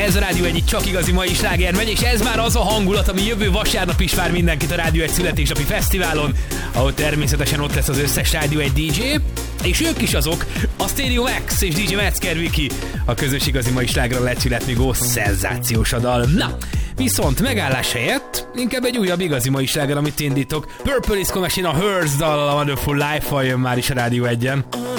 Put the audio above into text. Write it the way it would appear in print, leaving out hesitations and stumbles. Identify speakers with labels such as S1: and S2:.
S1: Ez a Rádió egyik csak igazi mai sláger megy, és ez már az a hangulat, ami jövő vasárnap is vár mindenkit a Rádió egy születésnapi fesztiválon, ahol természetesen ott lesz az összes Rádió egy DJ, és ők is azok, a Stereo Max és DJ Metzger Viki, a közös igazi mai slágerra lett születni Gó szenzációs a dal. Na, viszont megállás helyett inkább egy újabb igazi mai sláger, amit indítok. Purple Disco Machine a Hers dallal, a Wonderful Life-val jön már is a Rádió 1-en.